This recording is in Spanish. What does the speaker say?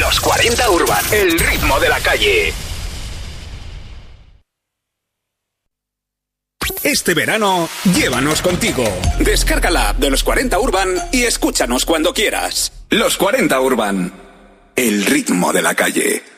Los 40 Urban, el ritmo de la calle. Este verano, llévanos contigo. Descarga la app de Los 40 Urban y escúchanos cuando quieras. Los 40 Urban, el ritmo de la calle.